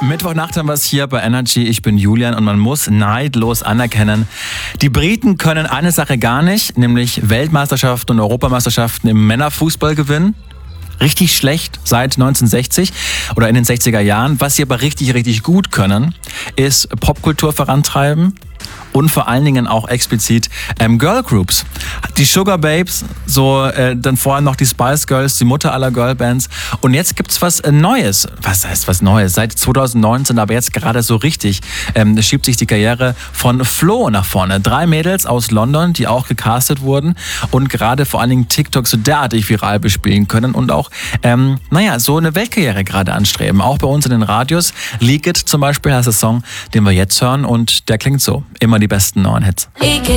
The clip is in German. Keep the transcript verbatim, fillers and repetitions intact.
Mittwochnacht haben wir es hier bei Energy. Ich bin Julian und man muss neidlos anerkennen, die Briten können eine Sache gar nicht, nämlich Weltmeisterschaften und Europameisterschaften im Männerfußball gewinnen. Richtig schlecht seit neunzehnhundertsechzig oder in den sechziger Jahren. Was sie aber richtig, richtig gut können, ist Popkultur vorantreiben. Und vor allen Dingen auch explizit ähm, Girlgroups. Die Sugar Babes, so äh, dann vorher noch die Spice Girls, die Mutter aller Girlbands. Und jetzt gibt's was äh, Neues. Was heißt was Neues? Seit zwanzig neunzehn, aber jetzt gerade so richtig, ähm, schiebt sich die Karriere von Flo nach vorne. Drei Mädels aus London, die auch gecastet wurden und gerade vor allen Dingen TikTok so derartig viral bespielen können und auch, ähm, naja, so eine Weltkarriere gerade anstreben. Auch bei uns in den Radios. Leak It zum Beispiel heißt der Song, den wir jetzt hören und der klingt so. Immer die besten neuen Hits.